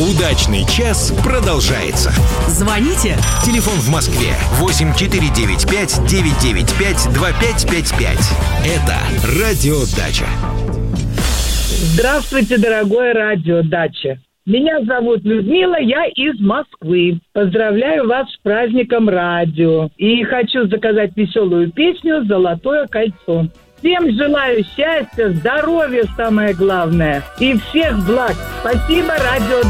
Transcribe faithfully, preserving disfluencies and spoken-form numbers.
Удачный час продолжается. Звоните. Телефон в Москве восемь четыре девять пять девять девять пять два пять пять пять. Это Радио Дача. Здравствуйте, дорогое Радио Дача. Меня зовут Людмила, я из Москвы. Поздравляю вас с праздником радио. И хочу заказать веселую песню «Золотое кольцо». Всем желаю счастья, здоровья, самое главное. И всех благ. Спасибо, Радио Дача.